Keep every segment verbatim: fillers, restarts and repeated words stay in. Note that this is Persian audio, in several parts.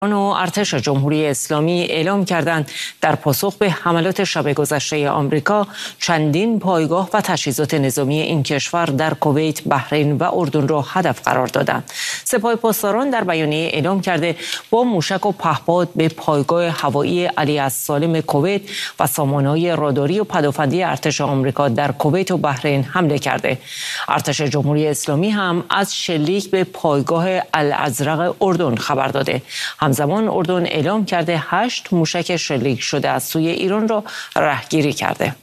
و ارتش جمهوری اسلامی اعلام کردند در پاسخ به حملات شب گذشته آمریکا چندین پایگاه و تجهیزات نظامی این کشور در کویت، بحرین و اردن را هدف قرار دادند. سپاه پاسداران در بیانیه اعلام کرده با موشک و پهپاد به پایگاه هوایی علی السالم کویت و سامانه‌های راداری و پدافندی ارتش آمریکا در کویت و بحرین حمله کرده. ارتش جمهوری اسلامی هم از شلیک به پایگاه الازرق اردن خبر داده. همزمان اردن اعلام کرده هشت موشک شلیک شده از سوی ایران را رهگیری کرده.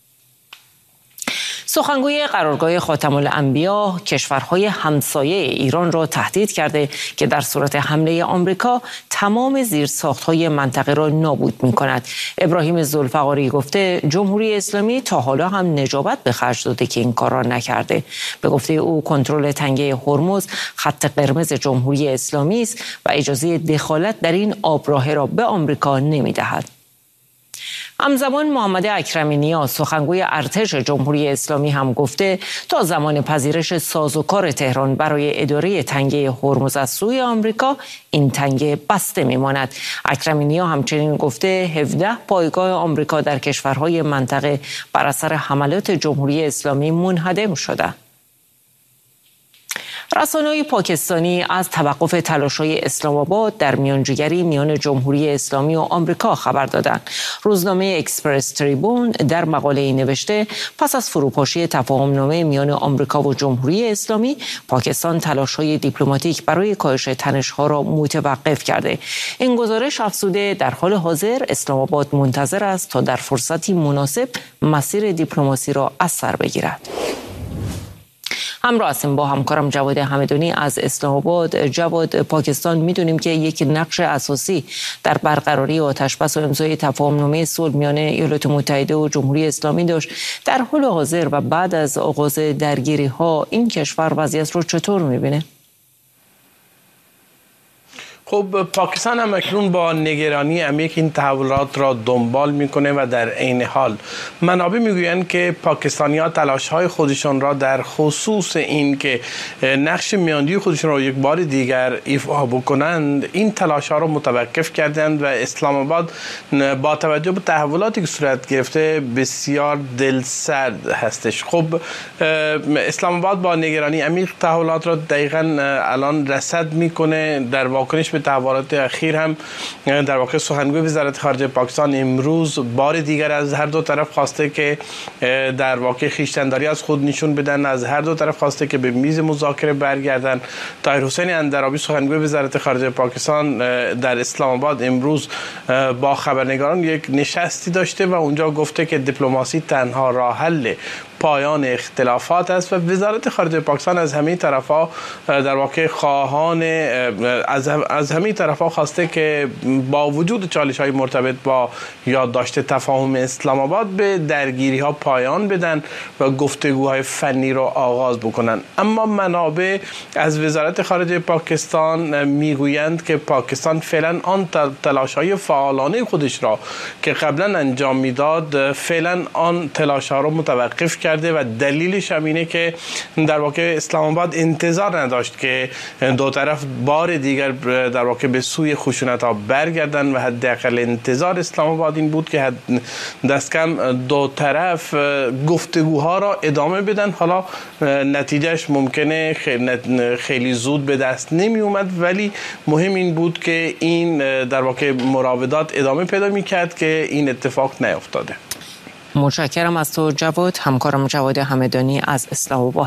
سخنگوی قرارگاه خاتم الانبیا کشورهای همسایه ایران را تهدید کرده که در صورت حمله آمریکا تمام زیرساخت‌های منطقه را نابود می‌کند. ابراهیم ذوالفقاری گفته جمهوری اسلامی تا حالا هم نجابت به خرج داده که این کار را نکرده. به گفته او کنترل تنگه هرمز خط قرمز جمهوری اسلامی است و اجازه دخالت در این آبراه را به آمریکا نمی‌دهد. همزمان محمد اکرمی نیا سخنگوی ارتش جمهوری اسلامی هم گفته تا زمان پذیرش سازوکار تهران برای اداره تنگه هرمز از سوی آمریکا این تنگه بسته میماند. اکرمی نیا همچنین گفته هفده پایگاه آمریکا در کشورهای منطقه بر اثر حملات جمهوری اسلامی منهدم شده. رسانه‌های پاکستانی از توقف تلاش‌های اسلام آباد در میانجیگری میان جمهوری اسلامی و آمریکا خبر دادند. روزنامه اکسپرس تریبون در مقاله‌ای نوشته پس از فروپاشی تفاهم‌نامه میان آمریکا و جمهوری اسلامی، پاکستان تلاش‌های دیپلماتیک برای کاهش تنش‌ها را متوقف کرده. این گزارش افزوده در حال حاضر اسلام آباد منتظر است تا در فرصتی مناسب مسیر دیپلماسی را از سر بگیرد. همراه هستیم با همکارم جواد همدانی از اسلام آباد. جواد، پاکستان میدونیم که یک نقش اساسی در برقراری آتشبس و امضای تفاهم‌نامه صلح میان ایالات متحده و جمهوری اسلامی داشت. در حال حاضر و بعد از آغاز درگیری ها این کشور وضعیت رو چطور میبینه؟ خب پاکستان هم اکنون با نگرانی عمیق این تحولات را دنبال میکنه و در عین حال منابع میگویند که پاکستانی‌ها تلاش‌های خودشان را در خصوص این که نقش میاندی خودشان را یک بار دیگر ایفا بکنند این تلاش‌ها را متوقف کردند و اسلام آباد با توجه به تحولاتی که صورت گرفته بسیار دلسرد هستش. خب اسلام آباد با نگرانی عمیق تحولات را دقیقاً الان رصد میکنه. در واکنش به تحولات اخیر هم در واقع سخنگوی وزارت خارجه پاکستان امروز بار دیگر از هر دو طرف خواسته که در واقع خویشتن‌داری از خود نشون بدن، از هر دو طرف خواسته که به میز مذاکره برگردن. طاهر حسین اندرابی سخنگوی وزارت خارجه پاکستان در اسلام آباد امروز با خبرنگاران یک نشستی داشته و اونجا گفته که دیپلماسی تنها راه حل پایان اختلافات است و وزارت خارجه پاکستان از همه طرفا در واقع خواهان از از همه طرفا خواسته که با وجود چالش‌های مرتبط با یادداشت تفاهم اسلام آباد به درگیری‌ها پایان بدن و گفتگوهای فنی را آغاز بکنن. اما منابع از وزارت خارجه پاکستان میگویند که پاکستان فعلا آن تلاش‌های فعالانه خودش را که قبلا انجام میداد فعلا آن تلاش‌ها را متوقف کرده و دلیلش هم اینه که در واقع اسلام آباد انتظار نداشت که دو طرف بار دیگر در واقع به سوی خشونت‌ها برگردن و حداقل انتظار اسلام آباد این بود که دست کم دو طرف گفتگوها را ادامه بدن. حالا نتیجهش ممکنه خیلی زود به دست نمی اومد، ولی مهم این بود که این در واقع مراودات ادامه پیدا می‌کرد که این اتفاق نیفتاده. متشکرم از تو جواد. همکارم جواد همدانی از اسلام آباد.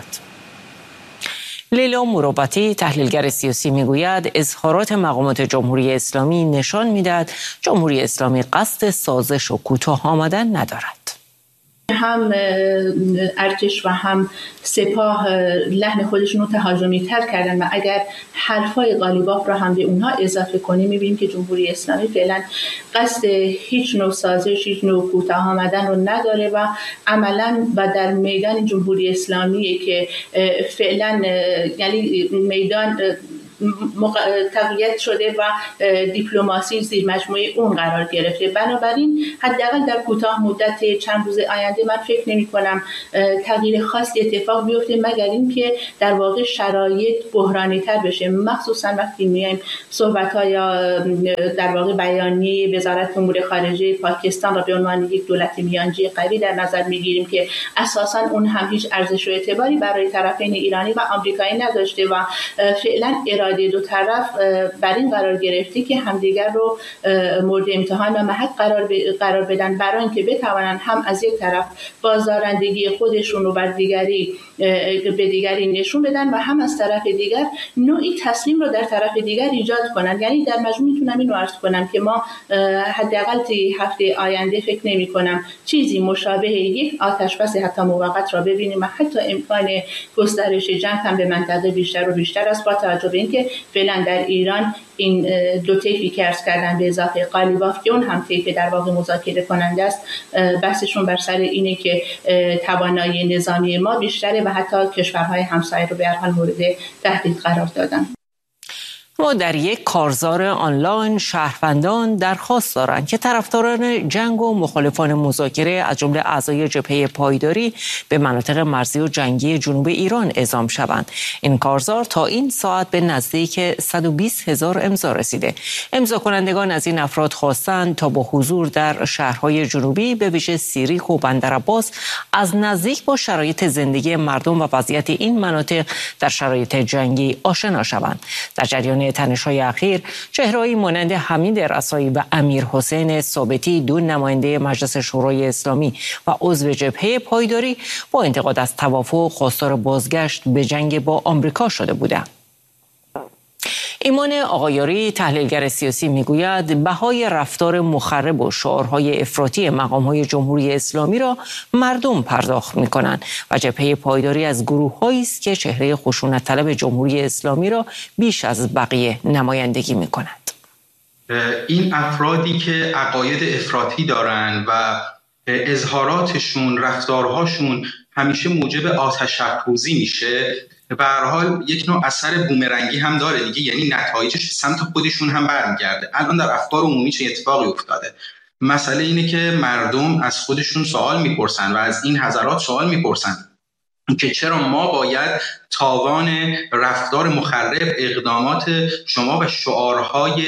لیلا مروتی تحلیلگر سیاسی میگوید اظهارات مقامات جمهوری اسلامی نشان میدهد جمهوری اسلامی قصد سازش و کوتاه آمدن ندارد. هم ارتش و هم سپاه لحن خودشون رو تهاجمی تر کردن و اگر حرفای قالیباف را هم به اونها اضافه کنیم میبینیم که جمهوری اسلامی فعلا قصد هیچ نوع سازش، هیچ نوع کوتاه آمدن رو نداره و عملا و در میدان جمهوری اسلامی که فعلا یعنی میدان تقویت شده و دیپلماسی زیر مجموعه اون قرار گرفته. بنابراین حداقل در کوتاه مدت چند روز آینده من فکر نمی کنم تغییر خاصی اتفاق بیفته، مگر اینکه در واقع شرایط بحرانی تر بشه، مخصوصا وقتی میایم صحبت ها یا در واقع بیانیه وزارت امور خارجه پاکستان را به عنوان یک دولت میانجی قوی در نظر میگیریم که اساسا اون هم هیچ ارزش و اعتباری برای طرفین ایرانی و آمریکایی نداشته و فعلا اراده دو طرف بر این قرار گرفته که همدیگر رو مورد امتحان و محک قرار قرار بدن برای اینکه بتوانند هم از یک طرف بازدارندگی خودشون رو بر دیگری به دیگری نشون بدن و هم از طرف دیگر نوعی تسلیم رو در طرف دیگر ایجاد کنن. یعنی در مجموع میتونم اینو عرض کنم که ما حداقل تا هفته آینده فکر نمی کنم چیزی مشابه یک آتشبس حتی موقت را ببینیم و حتی امکان گسترش جنگ هم به منطقه بیشتر و بیشتر است، با توجه به اینکه فعلا در ایران این دو طیفی که عرض کردن به اضافه قالیباف که اون هم طیف در واقع مذاکره کننده است، بحثشون بر سر اینه که توانایی نظامی ما بیشتره و حتی کشورهای همسایه رو به هر حال مورد تهدید قرار دادن. ما در یک کارزار آنلاین شهروندان درخواست دارند که طرفداران جنگ و مخالفان مذاکره از جمله اعضای جبهه پایداری به مناطق مرزی و جنگی جنوب ایران اعزام شوند. این کارزار تا این ساعت به نزدیک صد و بیست هزار امضا رسیده. امضا کنندگان از این افراد خواستند تا با حضور در شهرهای جنوبی به ویژه سیریخ و بندرعباس از نزدیک با شرایط زندگی مردم و وضعیت این مناطق در شرایط جنگی آشنا شوند. در جریان تنش‌های اخیر چهره‌ای مانند حمید رسایی و امیر حسین ثابتی، دو نماینده مجلس شورای اسلامی و عضو جبهه پایداری، با انتقاد از توافق خواستار بازگشت به جنگ با آمریکا شده بودند. ایمان آقایاری تحلیلگر سیاسی میگوید بهای رفتار مخرب و شعارهای افراطی مقام‌های جمهوری اسلامی را مردم پرداخت می‌کنند و جبهه پایداری از گروه‌هایی است که چهره خشونت طلب جمهوری اسلامی را بیش از بقیه نمایندگی می‌کند. این افرادی که عقاید افراطی دارند و اظهاراتشون، رفتارهاشون همیشه موجب آتش افروزی میشه، به هر حال یک نوع اثر بومرنگی هم داره دیگه، یعنی نتایجش سمت خودشون هم برمیگرده. الان در افکار عمومی چه اتفاقی افتاده؟ مسئله اینه که مردم از خودشون سوال میپرسن و از این حضرات سوال میپرسن که چرا ما باید تاوان رفتار مخرب، اقدامات شما و شعارهای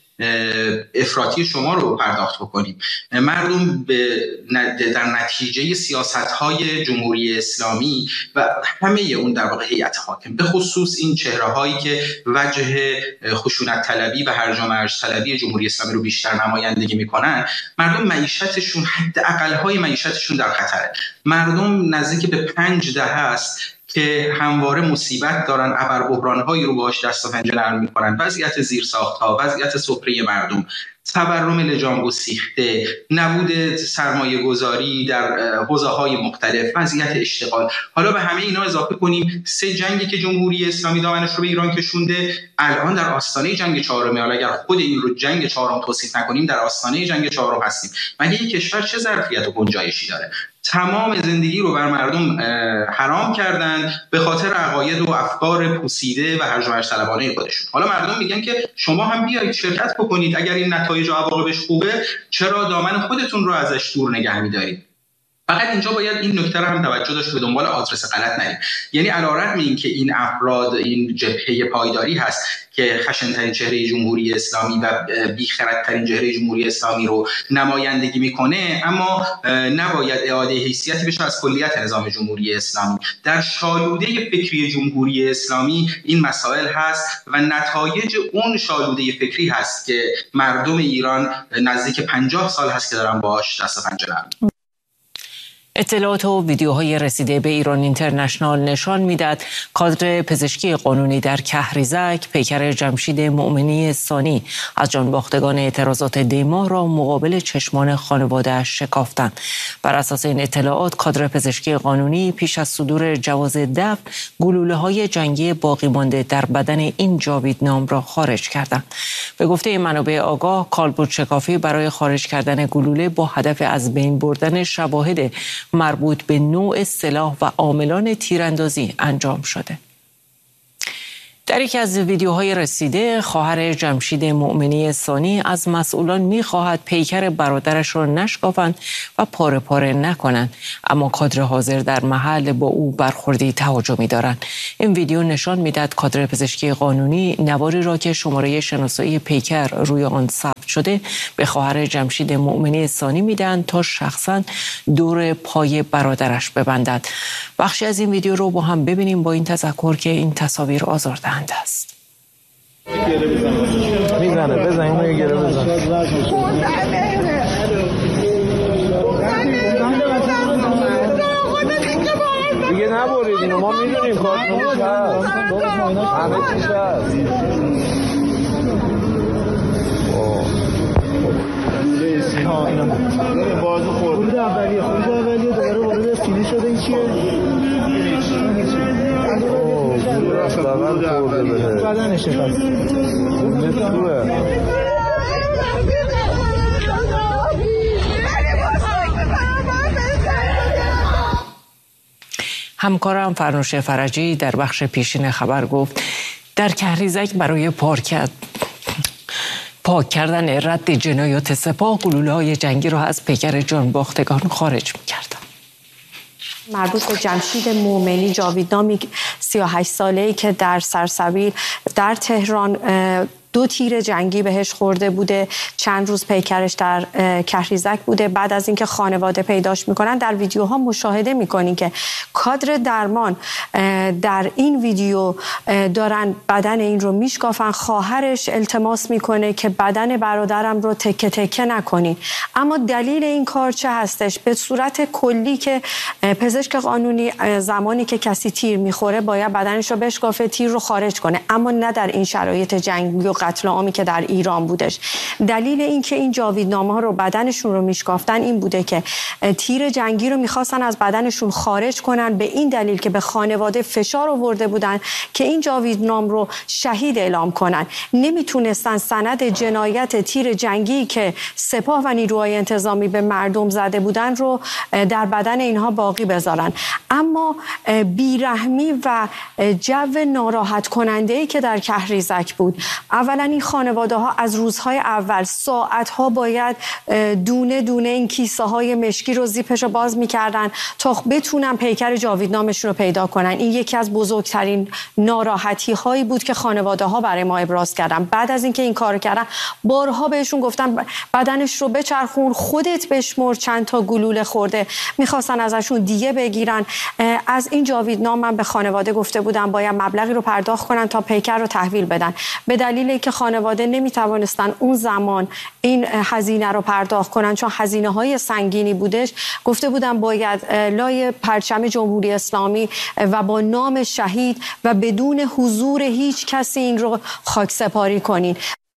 افراطی شما رو پرداخت بکنیم. مردم در نتیجه سیاست‌های جمهوری اسلامی و همه اون در واقع هیئت حاکم، به خصوص این چهره‌هایی که وجه خشونت طلبی و هرج و مرج طلبی جمهوری اسلامی رو بیشتر نمایندگی میکنن، مردم معیشتشون، حداقل‌های معیشتشون در خطره. مردم نزدیک به پنج دهه است که همواره مصیبت دارن، ابر بحران‌هایی رو باهاش دست و پنجه نرم می‌کنن. وضعیت زیرساخت‌ها، وضعیت سفره مردم، تورم لجام گسیخته، نبود سرمایه‌گذاری در حوزه‌های مختلف، وضعیت اشتغال. حالا به همه اینا اضافه کنیم سه جنگی که جمهوری اسلامی دامنش رو به ایران کشونده، الان در آستانه جنگ چهارم. حالا اگر خود این رو جنگ چهارم توصیف نکنیم، در آستانه جنگ چهارم هستیم. مگه این کشور چه ظرفیت و گنجایشی داره؟ تمام زندگی رو بر مردم حرام کردن به خاطر عقاید و افکار پوسیده و هرج و مرج طلبانه خودشون. حالا مردم میگن که شما هم بیایید شرکت بکنید، اگر این نتایج و عواقبش خوبه چرا دامن خودتون رو ازش دور نگه می‌دارید؟ فقط اینجا باید این نکته رو هم توجه داشت، به دنبال آدرس غلط نریم. یعنی علی‌رغم اینکه این افراد این جبهه پایداری هست که خشن‌ترین چهره جمهوری اسلامی و بی‌خردترین چهره جمهوری اسلامی رو نمایندگی میکنه، اما نباید اعاده حیثیتی بشه از کلیت نظام جمهوری اسلامی. در شالوده فکری جمهوری اسلامی این مسائل هست و نتایج اون شالوده فکری هست که مردم ایران نزدیک پنجاه سال هست که دارن باهاش دست و پنجه نرم. اطلاعات و ویدیوهای رسیده به ایران اینترنشنال نشان میداد کادر پزشکی قانونی در کهریزک پیکر جمشید مؤمنی ثانی از جانباختگان اعتراضات دیما را مقابل چشمان خانواده‌اش شکافتند. بر اساس این اطلاعات کادر پزشکی قانونی پیش از صدور جواز دفن گلوله‌های جنگی باقی مانده در بدن این جاوید نام را خارج کردند. به گفته منابع آگاه، کالبد شکافی برای خارج کردن گلوله با هدف از بین بردن شواهد مربوط به نوع سلاح و عاملان تیراندازی انجام شده. در یکی از ویدیوهای رسیده خواهر جمشید مؤمنی ثانی از مسئولان می‌خواهد پیکر برادرش را نشکافند و پاره پاره نکنند، اما کادر حاضر در محل با او برخوردی تهاجمی دارند. این ویدیو نشان می‌دهد کادر پزشکی قانونی نواری را که شماره شناسایی پیکر روی آن ثبت شده به خواهر جمشید مؤمنی ثانی میدن تا شخصاً دور پای برادرش ببندد. بخشی از این ویدیو رو با هم ببینیم با این تذکر که این تصاویر آزاردهنده است. میزنه بزن اونو یه گره بزن. دیگه نبرید اینو، ما میدونیم کارتونش هست، همه چیش هست. این بازو خورده اولیه خورده اولیه دوباره وارد فیلی شده. این چیه؟ اوه رفت خورده بهه بدنشه پس نتوه. همکارم فرنوش فرجی در بخش پیشین خبر گفت در کهریزک برای پارک پاک کردن رد جنایات سپاه گلوله‌های جنگی را از پیکر جانباختگان خارج می‌کردند. مربوط به جمشید مؤمنی جاویدنامی سی و هشت ساله‌ای که در سرسبیل در تهران دو تیر جنگی بهش خورده بوده، چند روز پیکرش در کهریزک بوده. بعد از اینکه خانواده پیداش میکنن در ویدیوها مشاهده میکنین که کادر درمان در این ویدیو دارن بدن این رو میشکافن. خواهرش التماس میکنه که بدن برادرم رو تکه تکه نکنین، اما دلیل این کار چه هستش؟ به صورت کلی که پزشک قانونی زمانی که کسی تیر میخوره باید بدنش رو بشکافه، تیر رو خارج کنه، اما نه در این شرایط جنگی و قتل عامی که در ایران بودش. دلیل این که این جاویدنامه ها رو بدنشون رو میشکافتن این بوده که تیر جنگی رو میخواستن از بدنشون خارج کنن، به این دلیل که به خانواده فشار آورده بودن که این جاویدنامه رو شهید اعلام کنن. نمیتونستن سند جنایت تیر جنگی که سپاه و نیروهای انتظامی به مردم زده بودن رو در بدن اینها باقی بذارن. اما بیرحمی و جو ناراحت کننده ای که در کهریزک بود، اولا این خانواده ها از روزهای اول ساعت ها باید دونه دونه این کیسه های مشکی رو زیپش رو باز میکردن تا بتونن پیکر جاویدنامشون رو پیدا کنن. این یکی از بزرگترین ناراحتی هایی بود که خانواده ها برای ما ابراز کردن. بعد از اینکه این کارو کردن بارها بهشون گفتن بدنش رو بچرخون، خودت بشمر چند تا گلوله خورده، میخواستن ازشون دیگه بگیرن. از این جاویدنامه من به خانواده گفته بودم باید مبلغی رو پرداخت کنن تا پیکر رو تحویل بدن. به دلیلی که خانواده نمیتوانستن اون زمان این هزینه رو پرداخت کنن چون هزینه های سنگینی بودش، گفته بودن باید لای پرچم جمهوری اسلامی و با نام شهید و بدون حضور هیچ کسی این رو خاکسپاری کنین.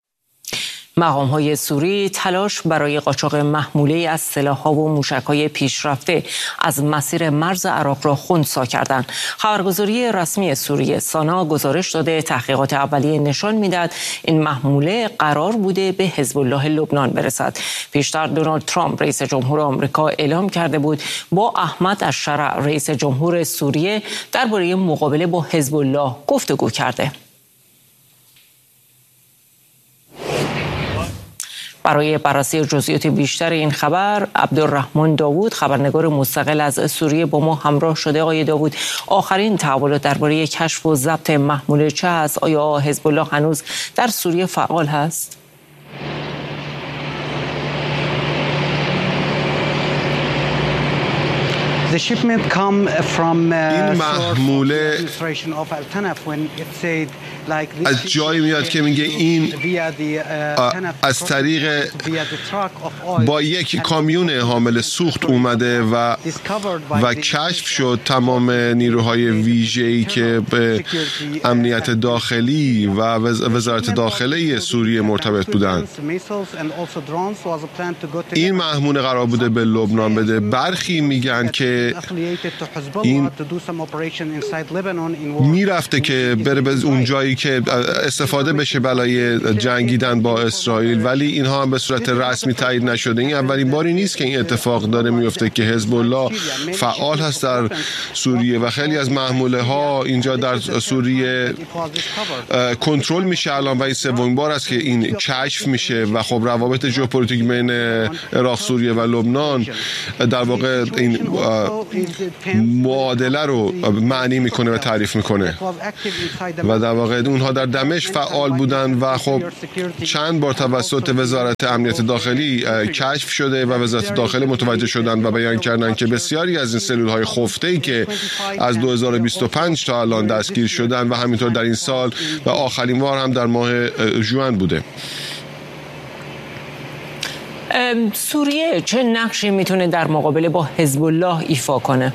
مقام‌های سوری تلاش برای قاچاق محموله از سلاح‌ها و موشک‌های پیشرفته از مسیر مرز عراق را خنثی کردند. خبرگزاری رسمی سوریه سانا گزارش داده تحقیقات اولیه نشان می‌دهد این محموله قرار بوده به حزب الله لبنان برسد. پیشتر دونالد ترامپ رئیس جمهور آمریکا اعلام کرده بود با احمد الشرع رئیس جمهور سوریه درباره مقابله با حزب الله گفتگو کرده. برای بررسی جزئیات بیشتر این خبر عبدالرحمن داوود خبرنگار مستقل از سوریه با ما همراه شده. آقای داوود، آخرین تحولات درباره کشف و ضبط محموله چه است؟ آیا حزب الله هنوز در سوریه فعال هست؟ این محموله از جایی میاد که میگه این از طریق با یک کامیون حامل سوخت اومده و و کشف شد. تمام نیروهای ویژه‌ای که به امنیت داخلی و وزارت داخله سوریه مرتبط بودند. این محموله قرار بوده به لبنان بده. برخی میگن که که این میرفته که بره به اون جایی که استفاده بشه برای جنگیدن با اسرائیل، ولی اینها هم به صورت رسمی تایید نشده. این اولین باری نیست که این اتفاق داره میفته که حزب الله فعال هست در سوریه و خیلی از محموله ها اینجا در سوریه کنترل میشه الان و این سومین بار است که این کشف میشه و خب روابط ژئوپلیتیک بین عراق، سوریه و لبنان در واقع این معادله رو معنی میکنه و تعریف میکنه و در واقع اونها در دمشق فعال بودن و خب چند بار توسط وزارت امنیت داخلی کشف شده و وزارت داخلی متوجه شدن و بیان کردن که بسیاری از این سلول‌های خفته‌ای که از دو هزار و بیست و پنج تا الان دستگیر شدن و همینطور در این سال و آخرین بار هم در ماه ژوئن بوده. سوریه چه نقشی میتونه در مقابله با حزب الله ایفا کنه؟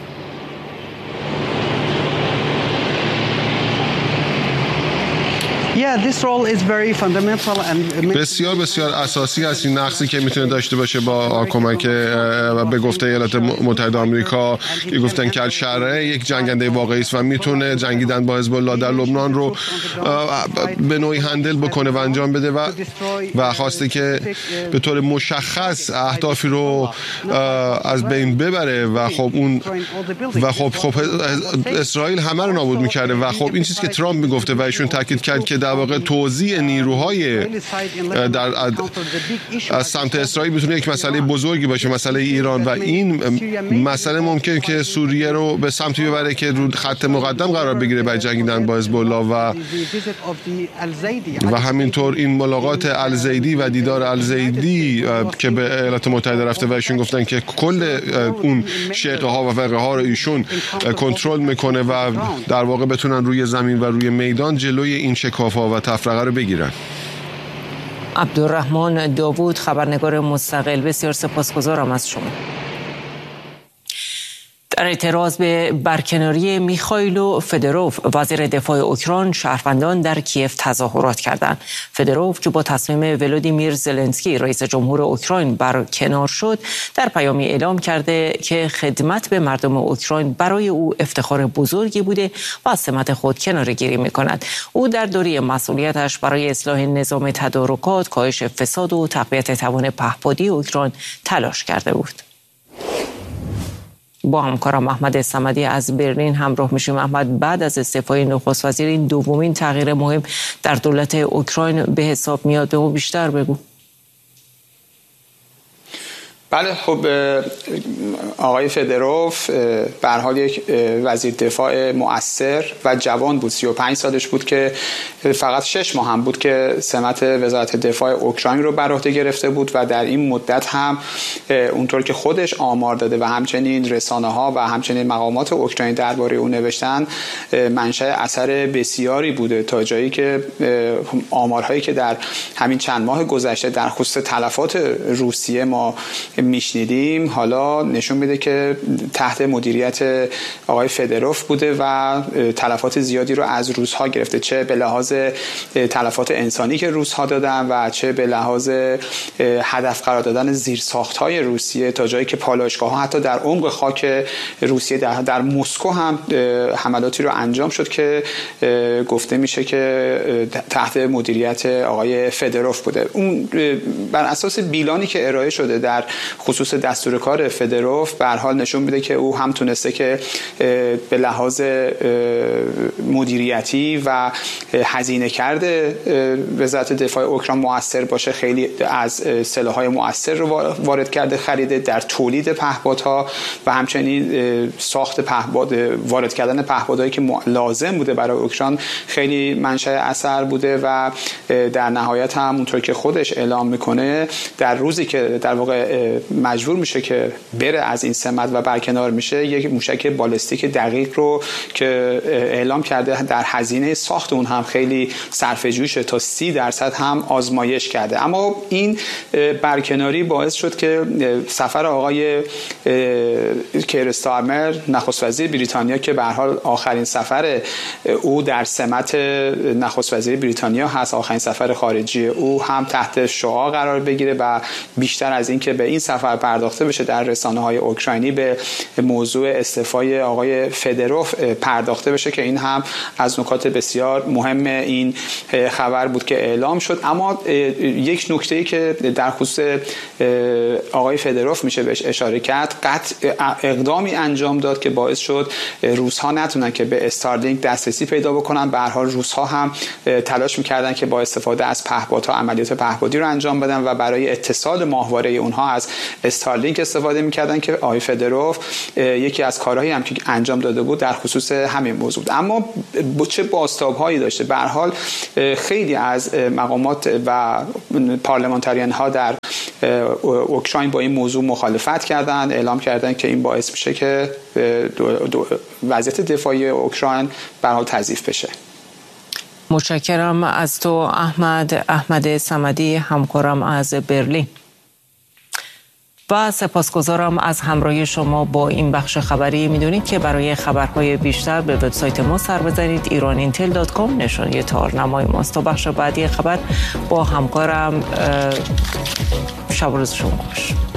بسیار بسیار اساسی است این نقصی که میتونه داشته باشه با کمک و به گفته ایالات متحده آمریکا که گفتن که الشرعه یک جنگنده واقعی است و میتونه جنگیدن با حزب الله در لبنان رو به نوعی هندل بکنه و انجام بده و و خواسته که به طور مشخص اهدافی رو از بین ببره و خب اون و خب خب اسرائیل همه رو نابود میکرده و خب این چیزی که ترامپ میگفته و ایشون تاکید کرد که در واقع توزیع نیروهای در از سمت اسرائیل میتونه یک مسئله بزرگی باشه، مسئله ایران، و این مسئله ممکن که سوریه رو به سمتی ببره که رو خط مقدم قرار بگیره برای جنگیدن با حزب الله و و همینطور این ملاقات الزیدی و دیدار الزیدی که به ایالات متحده رفته و ایشون گفتن که کل اون شقه ها و فرقه ها رو ایشون کنترل میکنه و در واقع بتونن روی زمین و روی میدان جلوی این شکاف‌ها و تفرقه رو بگیرن. عبدالرحمن داوود، خبرنگار مستقل، بسیار سپاسگزارم از شما. در اعتراض به برکناری میخائیل فدروف وزیر دفاع اوکراین، شهروندان در کیف تظاهرات کردند. فدروف که با تصمیم ولودیمیر زلنسکی رئیس جمهور اوکراین برکنار شد، در پیامی اعلام کرده که خدمت به مردم اوکراین برای او افتخار بزرگی بوده و از سمت خود کناره‌گیری می‌کند. او در دوره مسئولیتش برای اصلاح نظام تدارکات، کاهش فساد و تقویت توان پهپادی اوکراین تلاش کرده بود. با همکارم احمد صمدی از برلین همراه میشیم. احمد، بعد از استعفای نخست وزیر این دومین تغییر مهم در دولت اوکراین به حساب میاد، به ما بیشتر بگو. بله، خب آقای فدروف به هر حال یک وزیر دفاع مؤثر و جوان بود. سی و پنج سالش بود که فقط شش ماه هم بود که سمت وزارت دفاع اوکراین رو بر عهده گرفته بود و در این مدت هم اونطور که خودش آمار داده و همچنین رسانه‌ها و همچنین مقامات اوکراین درباره او نوشتن، منشأ اثر بسیاری بوده، تا جایی که آمارهایی که در همین چند ماه گذشته در خصوص تلفات روسیه ما میشنیدیم حالا نشون میده که تحت مدیریت آقای فدروف بوده و تلفات زیادی رو از روس‌ها گرفته، چه به لحاظ تلفات انسانی که روس‌ها دادن و چه به لحاظ هدف قرار دادن زیرساخت‌های روسیه، تا جایی که پالایشگاه‌ها حتی در عمق خاک روسیه در, در مسکو هم حملاتی رو انجام شد که گفته میشه که تحت مدیریت آقای فدروف بوده. اون بر اساس بیلانی که ارائه شده در خصوص دستور کار فدروف به هر حال نشون میده که او هم تونسته که به لحاظ مدیریتی و هزینه کرده وزارت دفاع اوکراین موثر باشه، خیلی از سلاح‌های موثر رو وارد کرده، خریده، در تولید پهپادها و همچنین ساخت پهپاد، وارد کردن پهپادهایی که لازم بوده برای اوکراین خیلی منشأ اثر بوده و در نهایت هم اونطور که خودش اعلام میکنه در روزی که در واقع مجبور میشه که بره از این سمت و برکنار میشه، یک موشک بالستیک دقیق رو که اعلام کرده در هزینه ساخت اون هم خیلی صرفه‌جویی تا سی درصد هم آزمایش کرده. اما این برکناری باعث شد که سفر آقای کیر استارمر نخست وزیر بریتانیا که به هر حال آخرین سفر او در سمت نخست وزیر بریتانیا هست، آخرین سفر خارجی او، هم تحت شعاع قرار بگیره و بیشتر از این که به این سفر پرداخته بشه در رسانه‌های اوکراینی به موضوع استعفای آقای فدروف پرداخته بشه که این هم از نکات بسیار مهم این خبر بود که اعلام شد. اما یک نکته‌ای که در خصوص آقای فدروف میشه بهش اشاره کرد، قطع اقدامی انجام داد که باعث شد روس‌ها نتونن که به استارلینک دسترسی پیدا بکنن. به هر حال روس‌ها هم تلاش می‌کردن که با استفاده از پهپادها عملیات پهپادی رو انجام بدن و برای اتصال ماهواره اونها از استارلینک استفاده می‌کردن که آقای فدروف یکی از کارهایی هم که انجام داده بود در خصوص همین موضوع. اما چه بازتاب‌هایی داشته؟ به هر حال خیلی از مقامات و پارلمانتریان ها در اوکراین با این موضوع مخالفت کردن، اعلام کردن که این باعث میشه که وضعیت دفاعی اوکراین به هر حال تضعیف بشه. متشکرم از تو احمد احمد صمدی، همکارم از برلین. و سپاسگزارم از همراهی شما با این بخش خبری. میدونید که برای خبرهای بیشتر به وبسایت ما سر بزنید ایران اینتل دات کام، نشانه تارنمای ماست. تا بخش بعدی خبر با همکارم، شب و روز شما خوش.